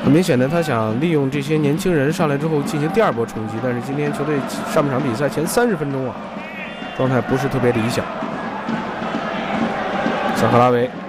很明显的，他想利用这些年轻人上来之后进行第二波冲击，但是今天球队上半场比赛前30分钟啊，状态不是特别理想。小克拉维